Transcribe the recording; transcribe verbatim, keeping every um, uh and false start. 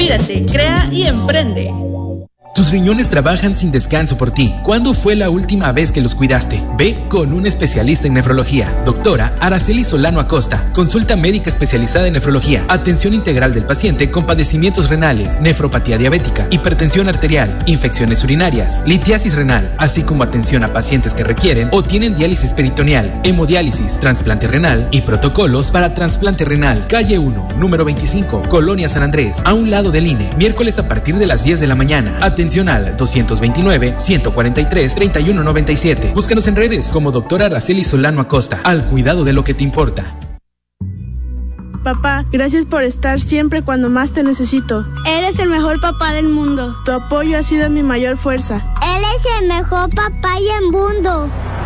Inspírate, crea y emprende. Tus riñones trabajan sin descanso por ti. ¿Cuándo fue la última vez que los cuidaste? Ve con un especialista en nefrología. Doctora Araceli Solano Acosta. Consulta médica especializada en nefrología. Atención integral del paciente con padecimientos renales, nefropatía diabética, hipertensión arterial, infecciones urinarias, litiasis renal, así como atención a pacientes que requieren o tienen diálisis peritoneal, hemodiálisis, trasplante renal y protocolos para trasplante renal. Calle uno, número veinticinco, Colonia San Andrés, a un lado del I N E. Miércoles a partir de las diez de la mañana. Atención al doscientos veintinueve, ciento cuarenta y tres, treinta y uno noventa y siete. Búscanos en redes como doctora Araceli Solano Acosta. Al cuidado de lo que te importa. Papá, gracias por estar siempre cuando más te necesito. Eres el mejor papá del mundo. Tu apoyo ha sido mi mayor fuerza. Él es el mejor papá del mundo.